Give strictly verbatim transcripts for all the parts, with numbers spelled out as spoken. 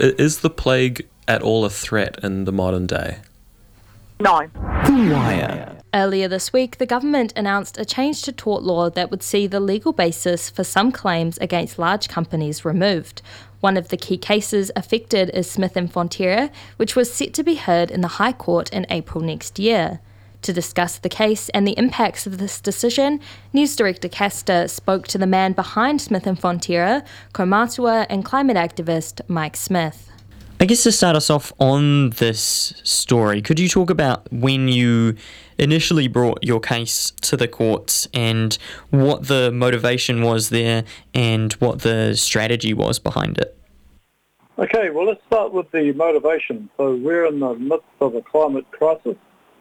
I- Is the plague at all a threat in the modern day? No. The Wire. Earlier this week, the government announced a change to tort law that would see the legal basis for some claims against large companies removed. One of the key cases affected is Smith and Fonterra, which was set to be heard in the High Court in April next year. To discuss the case and the impacts of this decision, News Director Castor spoke to the man behind Smith and Fonterra, kaumātua and climate activist Mike Smith. I guess to start us off on this story, could you talk about when you initially brought your case to the courts and what the motivation was there and what the strategy was behind it? Okay, well, let's start with the motivation. So we're in the midst of a climate crisis,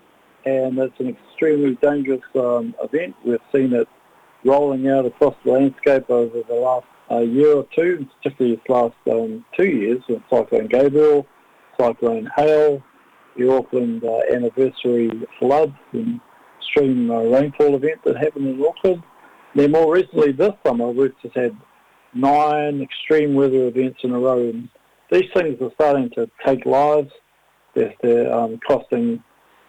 and it's an extremely dangerous um, event. We've seen it rolling out across the landscape over the last uh, year or two, particularly this last um, two years with Cyclone Gabriel, Cyclone Hale, the Auckland uh, anniversary floods and extreme uh, rainfall event that happened in Auckland. Then more recently this summer, we've just had nine extreme weather events in a row. And these things are starting to take lives. They're, they're um, costing,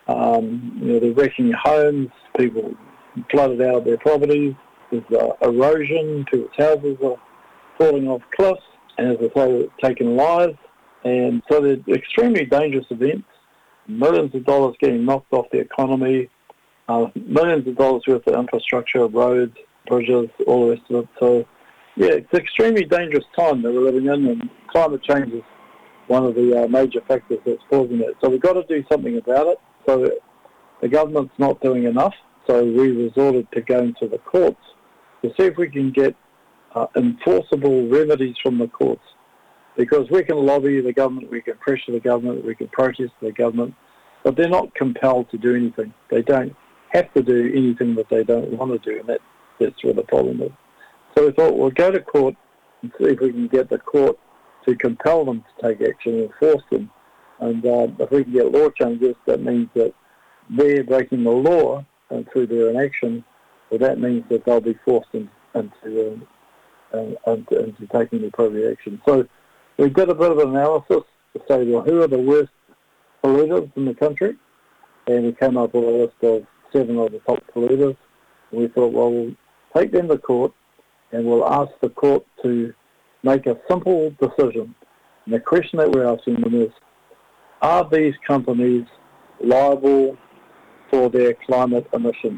um, you know, they're wrecking homes, people flooded out of their properties, there's uh, erosion, people's houses are falling off cliffs, and as I say, taking lives. And so they're extremely dangerous events. Millions of dollars getting knocked off the economy, uh, millions of dollars worth of infrastructure, roads, bridges, all the rest of it. So, yeah, it's an extremely dangerous time that we're living in, and climate change is one of the uh, major factors that's causing it. So we've got to do something about it. So the government's not doing enough, so we resorted to going to the courts to see if we can get uh, enforceable remedies from the courts. Because we can lobby the government, we can pressure the government, we can protest the government, but they're not compelled to do anything. They don't have to do anything that they don't want to do, and that, that's where the problem is. So we thought we'll go to court and see if we can get the court to compel them to take action and enforce them. And uh, if we can get law changes, that means that they're breaking the law and through their inaction, well, that means that they'll be forced in, into, uh, into, into taking the appropriate action. So we did a bit of analysis to say, well, who are the worst polluters in the country? And we came up with a list of seven of the top polluters. And we thought, well, we'll take them to court and we'll ask the court to make a simple decision. And the question that we're asking them is, are these companies liable for their climate emissions?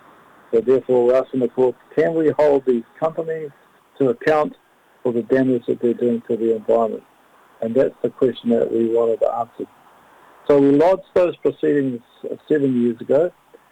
So therefore, we're asking the court, can we hold these companies to account for the damage that they're doing to the environment? And that's the question that we wanted to answer. So we lodged those proceedings seven years ago,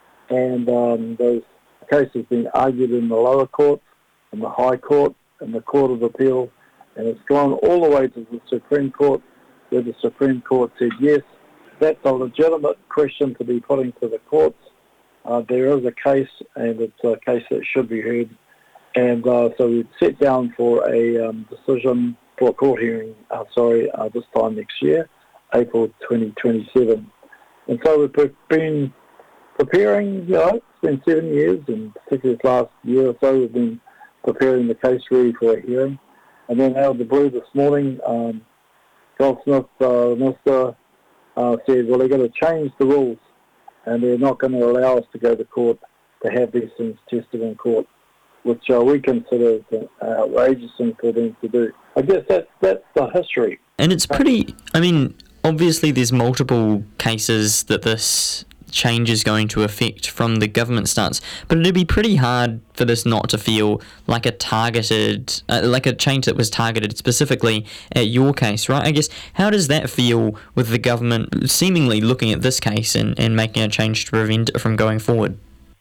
and um, those cases have been argued in the lower court, in the High Court, in the Court of Appeal, and it's gone all the way to the Supreme Court, where the Supreme Court said yes, that's a legitimate question to be putting to the courts. Uh, there is a case, and it's a case that should be heard. And uh, so we set down for a um, decision, for a court hearing, uh, sorry, uh, this time next year, April twenty twenty-seven. And so we've been preparing, you know, it's been seven years, and particularly this last year or so, we've been preparing the case ready for a hearing. And then out of the blue this morning, um, Goldsmith, uh, Minister, uh, said, well, they're going to change the rules, and they're not going to allow us to go to court to have these things tested in court, which uh, we consider an outrageous thing for them to do. I guess that's, that's the history. And it's pretty, I mean, obviously there's multiple cases that this change is going to affect from the government stance, but it'd be pretty hard for this not to feel like a targeted, uh, like a change that was targeted specifically at your case, right? I guess, how does that feel with the government seemingly looking at this case and, and making a change to prevent it from going forward?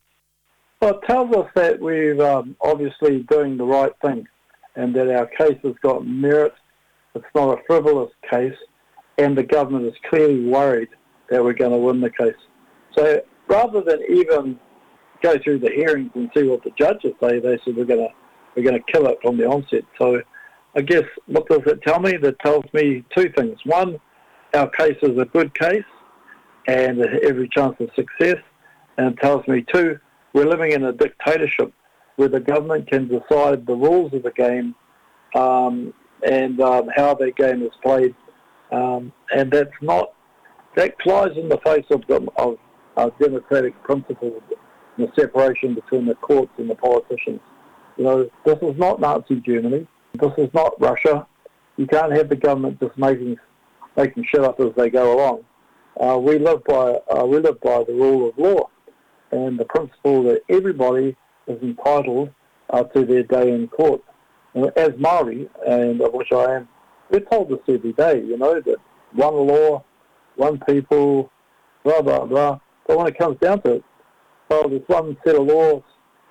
Well, it tells us that we're um, obviously doing the right thing, and that our case has got merit. It's not a frivolous case, and the government is clearly worried that we're going to win the case. So rather than even go through the hearings and see what the judges say, they said we're going to we're going to kill it from the onset. So I guess, what does it tell me? That tells me two things. One, our case is a good case and every chance of success. And it tells me, two, we're living in a dictatorship where the government can decide the rules of the game um, and um, how that game is played Um, and that's not, that flies in the face of, the, of uh, democratic principles and the separation between the courts and the politicians. You know, this is not Nazi Germany. This is not Russia. You can't have the government just making making shit up as they go along. Uh, we live by uh, we live by the rule of law and the principle that everybody is entitled uh, to their day in court. And as Māori, and of which I am, we're told this every day. You know, that one law, one people, blah blah blah. But when it comes down to it, well, there's one set of laws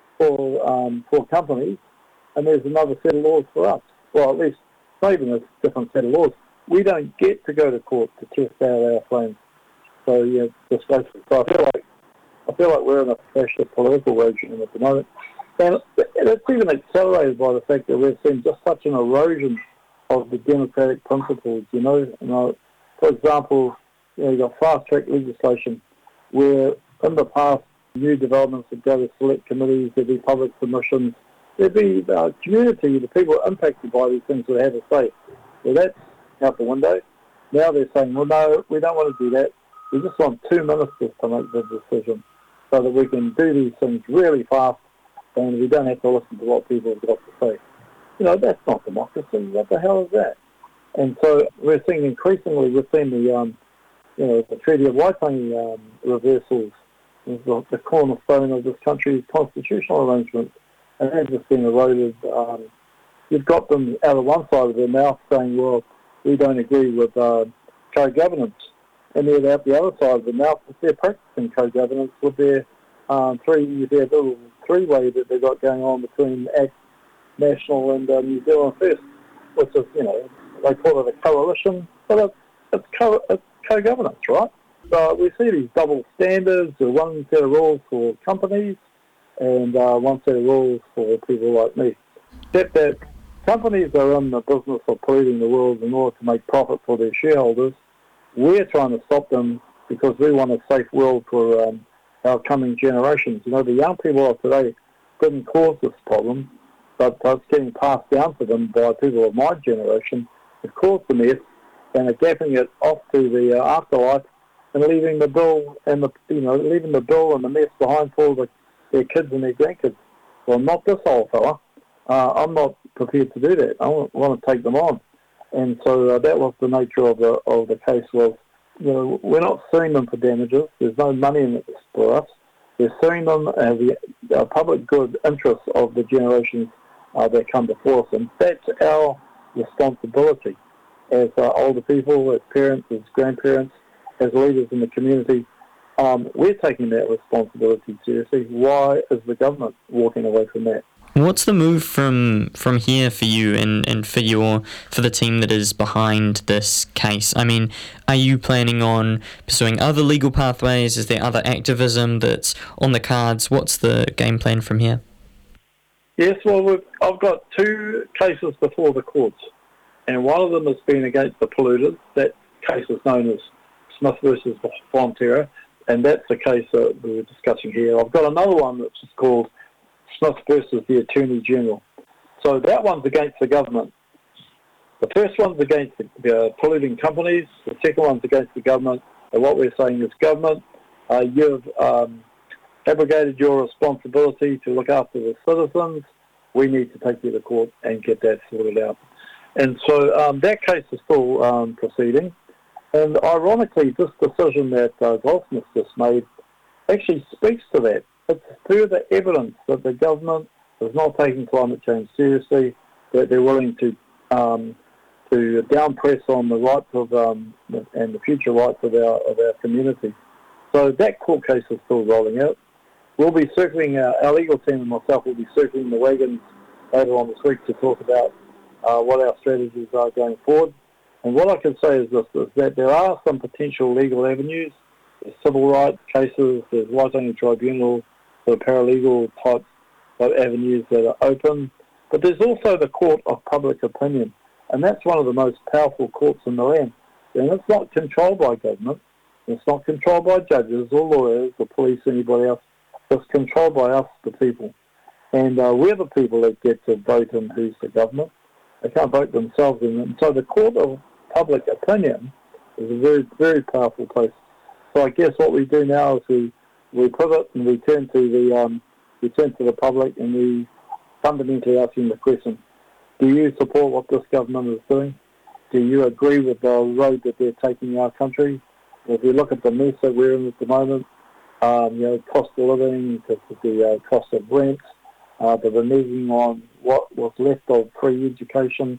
for um, for companies, and there's another set of laws for us. Well, at least not even a different set of laws. We don't get to go to court to test out our claims. So yeah, just basically, so I feel like I feel like we're in a fascist political regime at the moment, and it's even accelerated by the fact that we've seen just such an erosion of the democratic principles. You know, you know, for example, you know, you've got fast track legislation where in the past new developments would go to select committees, there'd be public submissions, there'd be the community, the people impacted by these things would have a say. Well, that's out the window. Now they're saying, well, no, we don't want to do that. We just want two ministers to make the decision so that we can do these things really fast and we don't have to listen to what people have got to say. You know, that's not democracy. What the hell is that? And so we're seeing increasingly, we're seeing the, um, you know, the Treaty of Waitangi um, reversals is the, the cornerstone of this country's constitutional arrangements, and they've just been eroded. Um, you've got them out of one side of their mouth saying, well, we don't agree with uh, co-governance, and then out the other side of their mouth, they're practicing co-governance with their um, three, their little three-way that they've got going on between ACT, National and uh, New Zealand First, which is, you know, they call it a coalition, but it's, it's, co- it's co-governance, right? So we see these double standards, uh, one set of rules for companies and uh, one set of rules for people like me. Except that companies are in the business of polluting the world in order to make profit for their shareholders. We're trying to stop them because we want a safe world for um, our coming generations. You know, the young people of today didn't cause this problem, but it's getting passed down to them by people of my generation. It caused the mess and are gapping it off to the uh, afterlife and leaving the bill and the you know leaving the bill and the mess behind for the, their kids and their grandkids. Well, not this old fella. Uh, I'm not prepared to do that. I want, want to take them on, and so uh, that was the nature of the of the case. Was you know we're not suing them for damages. There's no money in it for us. We're suing them as the uh, public good interests of the generations uh, that come before us, and that's our responsibility as uh, older people, as parents, as grandparents, as leaders in the community. Um, we're taking that responsibility seriously. Why is the government walking away from that? What's the move from from here for you and, and for your for the team that is behind this case? I mean, are you planning on pursuing other legal pathways? Is there other activism that's on the cards? What's the game plan from here? Yes, well, we've, I've got two cases before the courts, and one of them has been against the polluters. That case is known as Smith versus Fonterra, and that's the case that we were discussing here. I've got another one that's called Smith versus the Attorney General. So that one's against the government. The first one's against the, the polluting companies. The second one's against the government. And what we're saying is, government, uh, you've um, abrogated your responsibility to look after the citizens. We need to take you to court and get that sorted out. And so um, that case is still um, proceeding. And ironically, this decision that uh, Goldsmith just made actually speaks to that. It's further evidence that the government is not taking climate change seriously, that they're willing to um, to down press on the rights of um, and the future rights of our of our community. So that court case is still rolling out. We'll be circling, uh, our legal team and myself will be circling the wagons later on this week to talk about uh, what our strategies are going forward. And what I can say is this, is that there are some potential legal avenues. There's civil rights cases, there's Waitangi Tribunal, the paralegal type of avenues that are open. But there's also the court of public opinion, and that's one of the most powerful courts in the land. And it's not controlled by government, it's not controlled by judges or lawyers or police or anybody else. It's controlled by us, the people. And uh, we're the people that get to vote in who's the government. They can't vote themselves in. And so the court of public opinion is a very, very powerful place. So I guess what we do now is we, we pivot and we turn to the um, we turn to the public and we fundamentally asking the question: do you support what this government is doing? Do you agree with the road that they're taking our country? If we look at the mess that we're in at the moment, um, you know, cost of living, the, the uh, cost of rent, uh, the reneging on what was left of free education,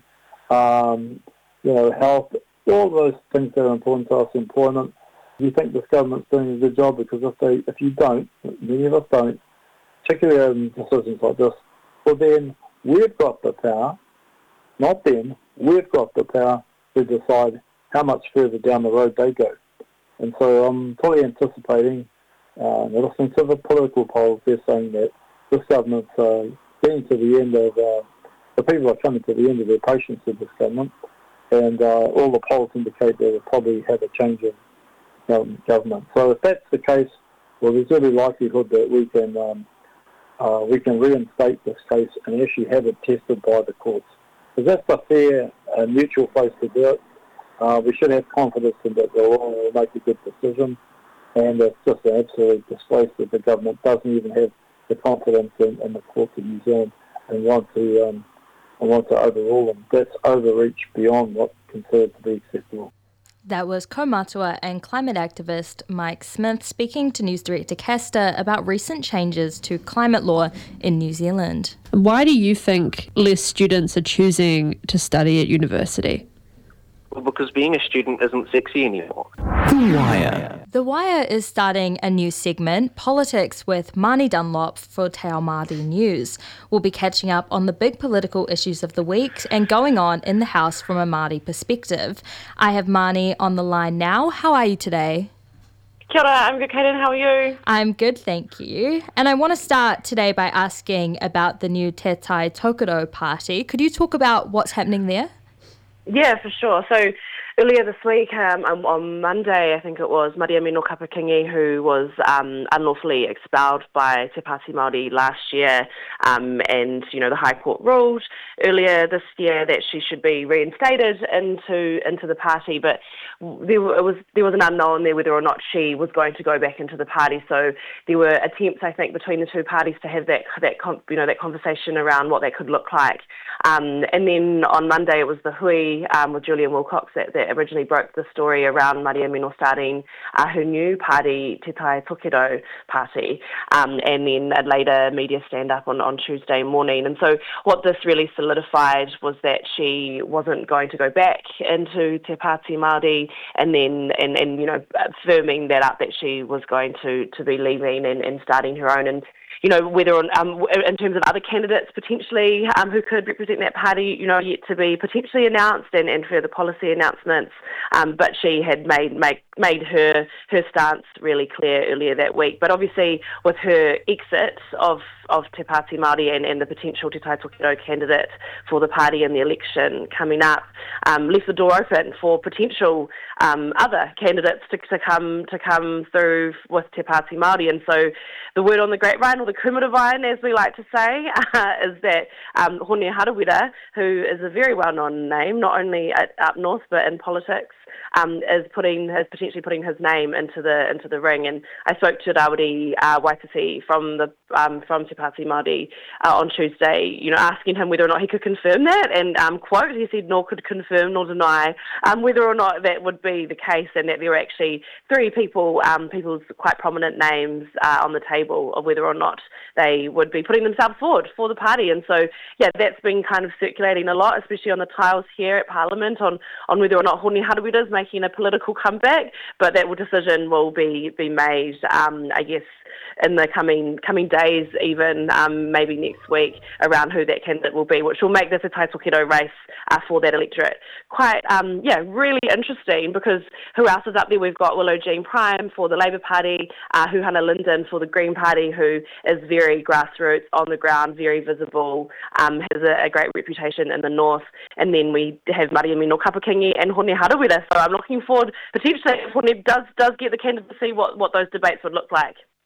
um, you know, health, all those things that are important to us, employment. Do you think this government's doing a good job? Because if they, if you don't, many of us don't, particularly in decisions like this, well then we've got the power, not them, we've got the power to decide how much further down the road they go. And so I'm fully anticipating, uh, listening to the political polls, they're saying that this government's uh, getting to the end of, uh, the people are coming to the end of their patience with this government, and uh, all the polls indicate they will probably have a change of um, government. So if that's the case, well, there's every likelihood that we can um, uh, we can reinstate this case and actually have it tested by the courts. Because that's a fair and mutual place to do it. Uh, we should have confidence in that the law will make a good decision, and it's just an absolute disgrace that the government doesn't even have the confidence in, in the courts of New Zealand and want to um, and want to overrule them. That's overreach beyond what's considered to be acceptable. That was Kaumatua and climate activist Mike Smith speaking to News Director Castor about recent changes to climate law in New Zealand. Why do you think less students are choosing to study at university? Well, because being a student isn't sexy anymore. The Wire. The Wire is starting a new segment, Politics with Marnie Dunlop for Te Ao Māori News. We'll be catching up on the big political issues of the week and going on in the House from a Māori perspective. I have Marnie on the line now. How are you today? Kia ora, I'm good, Kaden. How are you? I'm good, thank you. And I want to start today by asking about the new Te Tai Tokerau party. Could you talk about what's happening there? Yeah, for sure. So earlier this week, um, on Monday, I think it was, Maria Mino Kapakingi, who was um, unlawfully expelled by Te Pāti Māori last year, um, and, you know, the High Court ruled earlier this year that she should be reinstated into into the party, but there was there was an unknown there whether or not she was going to go back into the party. So there were attempts, I think, between the two parties to have that that you know that conversation around what that could look like. Um, and then on Monday, it was the Hui um, with Julian Wilcox that, that originally broke the story around Maria Mino starting uh, her new party, Te Tai Tokerau Party, um, and then a later media stand-up on, on Tuesday morning. And so what this really solidified was that she wasn't going to go back into Te Pāti Māori, and then, and, and you know, firming that up that she was going to, to be leaving and, and starting her own. And you know, whether on, um, in terms of other candidates potentially um, who could represent that party, you know, yet to be potentially announced and, and further policy announcements. Um, but she had made made, made her her stance really clear earlier that week. But obviously, with her exit of of Te Pāti Māori and, and the potential Te Tai Tokerau candidate for the party in the election coming up, um, left the door open for potential um, other candidates to, to come to come through with Te Pāti Māori. And so the word on the grapevine, or the kumaravine, as we like to say, uh, is that um, Hone Harawira, who is a very well-known name, not only at, up north but in politics, um, is putting is potentially putting his name into the into the ring. And I spoke to Rawiri uh, Waititi from the um, from Te Pāti Māori uh, on Tuesday, you know, asking him whether or not he could confirm that. And um, quote, he said, "Nor could confirm nor deny um, whether or not that would be the case, and that there were actually three people, um, people's quite prominent names uh, on the table of whether or not they would be putting themselves forward for the party." And so, yeah, that's been kind of circulating a lot, especially on the tiles here at Parliament, on, on whether or not Hone Harawira is making a political comeback. But that decision will be, be made, um, I guess, in the coming coming days, even um, maybe next week, around who that candidate will be, which will make this a Tai Tokerau race uh, for that electorate. Quite, um, yeah, really interesting, because who else is up there? We've got Willow Jean Prime for the Labour Party, uh, Huhana Linden for the Green Party, who is very grassroots, on the ground, very visible, um, has a, a great reputation in the north. And then we have Maria Mino Kapakingi and Hone Harawira. So I'm looking forward, potentially, if Hone does, does get the candidacy, what, what those debates would look like.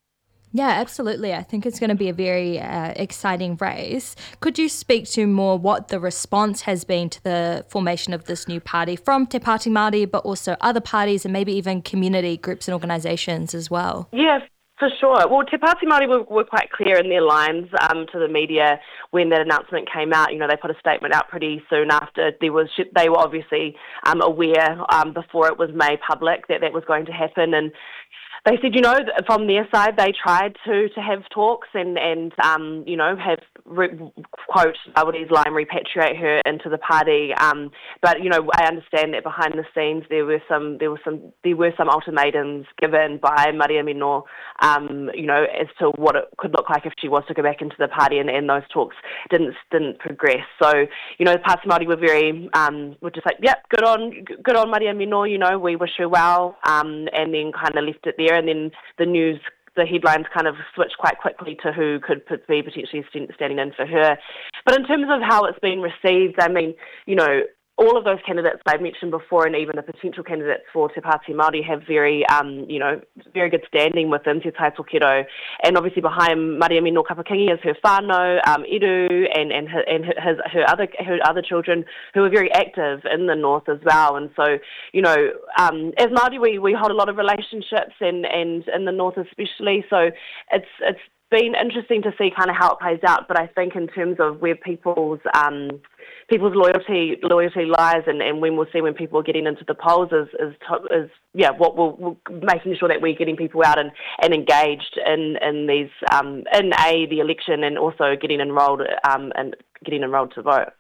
Yeah, absolutely. I think it's going to be a very uh, exciting race. Could you speak to more what the response has been to the formation of this new party from Te Pāti Māori, but also other parties and maybe even community groups and organisations as well? Yeah, for sure. Well, Te Pāti Māori were, were quite clear in their lines um, to the media when that announcement came out. You know, they put a statement out pretty soon after. There was, they were obviously um, aware um, before it was made public that that was going to happen, and they said, you know, from their side, they tried to, to have talks and, and um, you know, have, re- quote, Aware's line, repatriate her into the party. Um, but, you know, I understand that behind the scenes there were some there were some, there were some ultimatums given by Maria Mino, um, you know, as to what it could look like if she was to go back into the party, and, and those talks didn't didn't progress. So, you know, the Pāti Māori were very, um, were just like, yep, good on, good on Maria Mino, you know, we wish her well, um, and then kind of left it there. And then the news, the headlines kind of switched quite quickly to who could be potentially standing in for her. But in terms of how it's been received, I mean, you know, all of those candidates I've mentioned before, and even the potential candidates for Te Pāti Māori, have very, um, you know, very good standing within Te Tai Tokerau. And obviously behind Maria Mino Kapakingi is her whānau, um, Iru, and, and, her, and his, her other her other children who are very active in the north as well. And so, you know, um, as Māori, we, we hold a lot of relationships, and, and in the north especially. So it's it's been interesting to see kind of how it plays out. But I think in terms of where people's um, people's loyalty loyalty lies, and, and when we'll see when people are getting into the polls is is, is yeah what we'll, we'll making sure that we're getting people out and, and engaged in in these um, in a the election, and also getting enrolled um, and getting enrolled to vote.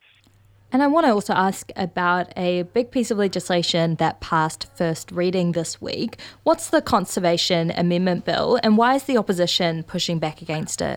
And I want to also ask about a big piece of legislation that passed first reading this week. What's the Conservation Amendment Bill, and why is the opposition pushing back against it?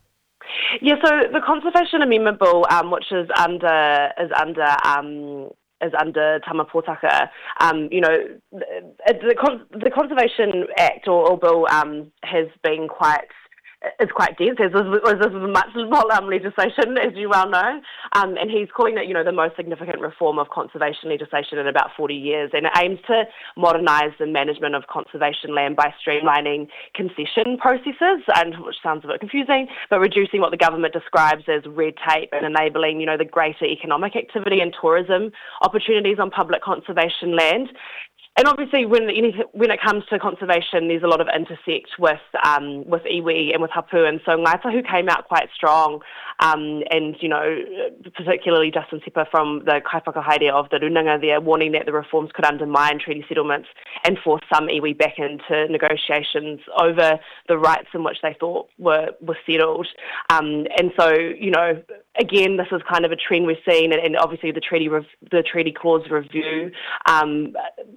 Yeah, so the Conservation Amendment Bill, um, which is under is under um, is under Tama Pōtaka, um, you know, the, the, the Conservation Act or, or Bill um, has been quite. It's quite dense, as this is much um, legislation, as you well know, um, and he's calling it, you know, the most significant reform of conservation legislation in about forty years, and it aims to modernise the management of conservation land by streamlining concession processes, and which sounds a bit confusing, but reducing what the government describes as red tape and enabling, you know, the greater economic activity and tourism opportunities on public conservation land. And obviously, when when it comes to conservation, there's a lot of intersect with um, with iwi and with hapu, and so Ngāi Tahu came out quite strong, um, and you know, particularly Justin Sepa from the Kaipakahaere of the Runanga there, warning that the reforms could undermine treaty settlements and force some iwi back into negotiations over the rights in which they thought were were settled. Um, and so, you know, again, this is kind of a trend we've seen, and, and obviously the treaty rev- the treaty clause review. Um,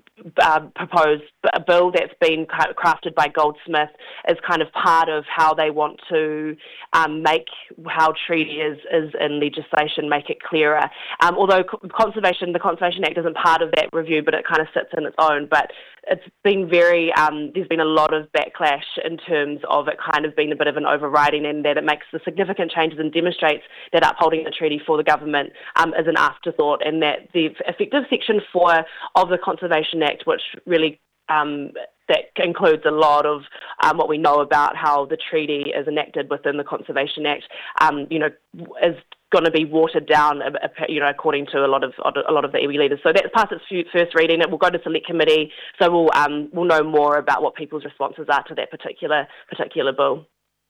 Uh, proposed a bill that's been crafted by Goldsmith is kind of part of how they want to um, make how treaty is, is in legislation, make it clearer. Um, although conservation, the Conservation Act isn't part of that review, but it kind of sits in its own. But it's been very, um, there's been a lot of backlash in terms of it kind of being a bit of an overriding, and that it makes the significant changes and demonstrates that upholding the treaty for the government um, is an afterthought, and that the effective Section four of the Conservation Act, which really um, that includes a lot of um, what we know about how the treaty is enacted within the Conservation Act, um, you know, is going to be watered down, you know, according to a lot of a lot of the iwi leaders. So that's past its first reading. It will go to select committee, so we'll um, we'll know more about what people's responses are to that particular particular bill.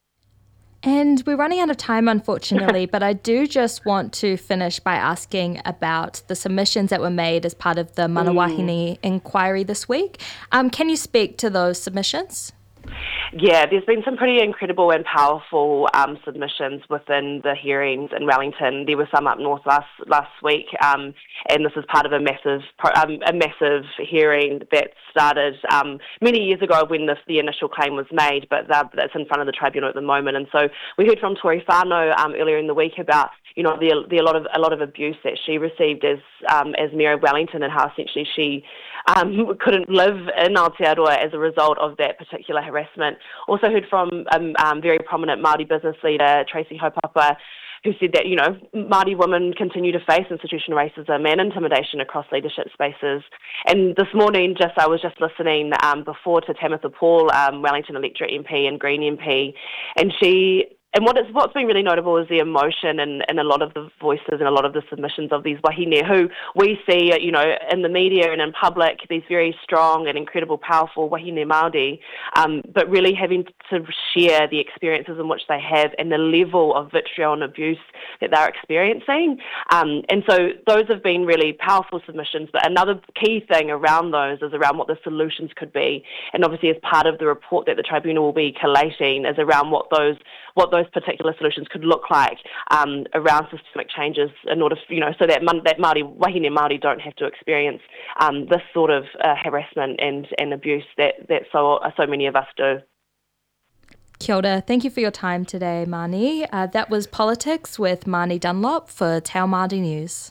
And we're running out of time, unfortunately, but I do just want to finish by asking about the submissions that were made as part of the Manawahine mm. inquiry this week. Um, can you speak to those submissions? Yeah, there's been some pretty incredible and powerful um, submissions within the hearings in Wellington. There were some up north last last week, um, and this is part of a massive um, a massive hearing that started um, many years ago when the, the initial claim was made, but that's in front of the tribunal at the moment. And so we heard from Tori Whānau um, earlier in the week about, you know, the, the a lot of a lot of abuse that she received as um, as Mayor of Wellington, and how essentially she um, couldn't live in Aotearoa as a result of that particular harassment. Also heard from um, um, very prominent Māori business leader Tracy Haupapa, who said that, you know, Māori women continue to face institutional racism and intimidation across leadership spaces. And this morning, just I was just listening um, before to Tamitha Paul, um, Wellington electorate M P and Green M P, and she And what is, what's been really notable is the emotion in, in a lot of the voices and a lot of the submissions of these wahine who we see, you know, in the media and in public, these very strong and incredible, powerful wahine Māori, um, but really having to share the experiences in which they have and the level of vitriol and abuse that they're experiencing. Um, and so those have been really powerful submissions, but another key thing around those is around what the solutions could be. And obviously as part of the report that the tribunal will be collating is around what those what those particular solutions could look like um, around systemic changes in order, you know, so that that Māori, wahine Māori don't have to experience um, this sort of uh, harassment and, and abuse that, that so so many of us do. Kia ora. Thank you for your time today, Mani. Uh, that was Politics with Mani Dunlop for Te Ao Māori News.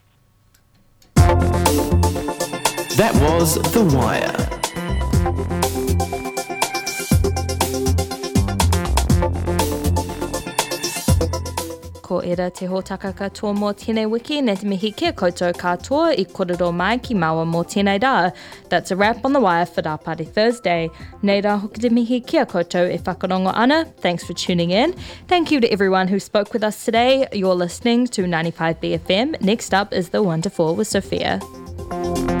That was The Wire. Ko era te hōtaka katoa mō tēnei wiki, ne te mihi kia koutou katoa I korero mai ki maua mō tēnei rā. That's a wrap on The Wire for Rā Party Thursday. Nei rā hoki te mihi kia koutou e whakarongo ana. Thanks for tuning in. Thank you to everyone who spoke with us today. You're listening to ninety-five B F M. Next up is The Wonderful with Sophia.